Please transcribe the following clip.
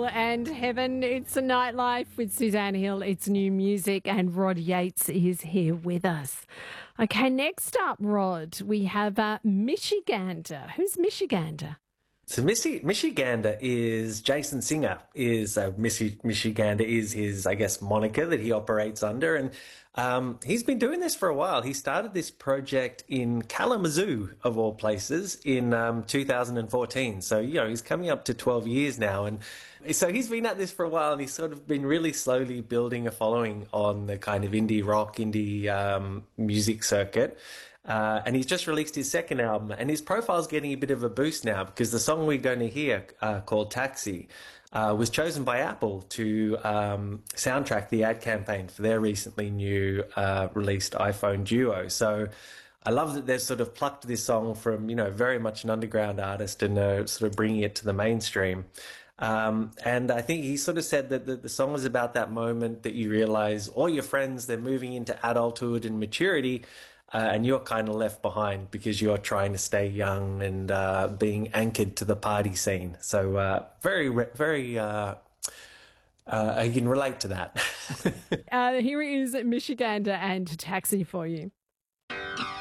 and Heaven. It's a nightlife with Suzanne Hill. It's new music, and Rod Yates is here with us. Okay, next up, Rod, we have Michigander. Who's Michigander? So Michigander is Jason Singer. Michigander is his, I guess, moniker that he operates under, and he's been doing this for a while. He started this project in Kalamazoo, of all places, in 2014. So he's coming up to 12 years now, and so he's been at this for a while, and he's sort of been really slowly building a following on the kind of indie rock, indie music circuit. And he's just released his second album, and his profile's getting a bit of a boost now because the song we're going to hear, called Taxi, was chosen by Apple to soundtrack the ad campaign for their recently new released iPhone Duo. So I love that they've sort of plucked this song from, very much an underground artist and sort of bringing it to the mainstream. And I think he sort of said that the song is about that moment that you realize all your friends, they're moving into adulthood and maturity, and you're kind of left behind because you're trying to stay young and being anchored to the party scene. So very, I can relate to that. Here is Michigander and Taxi for you.